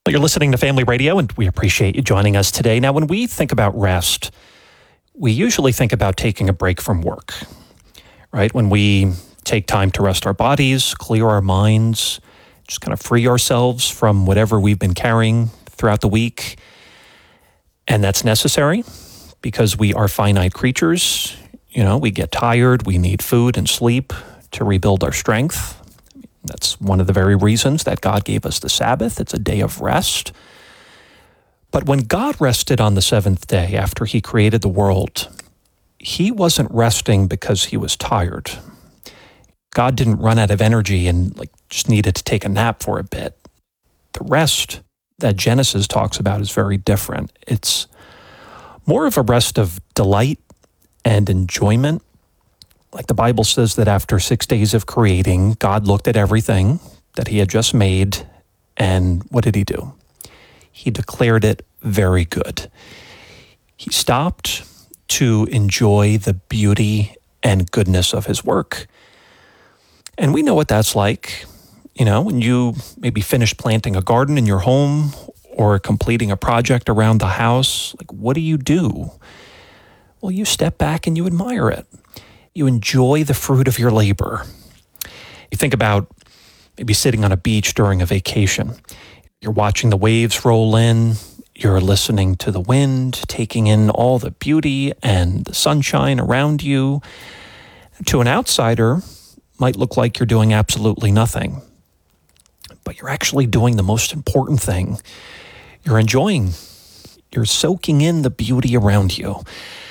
Well, you're listening to Family Radio, and we appreciate you joining us today. Now, when we think about rest, we usually think about taking a break from work, right? When we take time to rest our bodies, clear our minds, just kind of free ourselves from whatever we've been carrying throughout the week. And that's necessary because we are finite creatures. You know, we get tired, we need food and sleep to rebuild our strength. That's one of the very reasons that God gave us the Sabbath. It's a day of rest. But when God rested on the seventh day after he created the world, he wasn't resting because he was tired. God didn't run out of energy and just needed to take a nap for a bit. The rest that Genesis talks about is very different. It's more of a rest of delight and enjoyment. Like the Bible says that after 6 days of creating, God looked at everything that he had just made, and what did he do? He declared it very good. He stopped to enjoy the beauty and goodness of his work. And we know what that's like. You know, when you maybe finish planting a garden in your home or completing a project around the house, what do? Well, you step back and you admire it. You enjoy the fruit of your labor. You think about maybe sitting on a beach during a vacation. You're watching the waves roll in. You're listening to the wind, taking in all the beauty and the sunshine around you. To an outsider, might look like you're doing absolutely nothing. But you're actually doing the most important thing. You're enjoying. You're soaking in the beauty around you.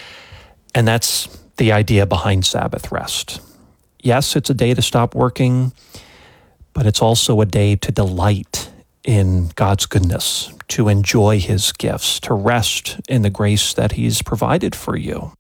And that's the idea behind Sabbath rest. Yes, it's a day to stop working, but it's also a day to delight in God's goodness, to enjoy his gifts, to rest in the grace that he's provided for you.